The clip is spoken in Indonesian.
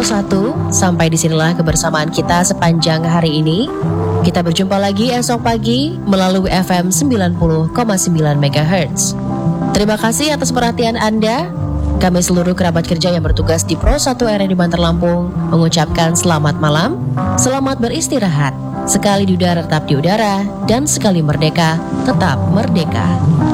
1. Sampai disinilah kebersamaan kita sepanjang hari ini. Kita berjumpa lagi esok pagi melalui FM 90,9 MHz. Terima kasih atas perhatian Anda. Kami seluruh kerabat kerja yang bertugas di Pro 1 RRI Bantar Lampung mengucapkan selamat malam, selamat beristirahat. Sekali di udara tetap di udara, dan sekali merdeka tetap merdeka.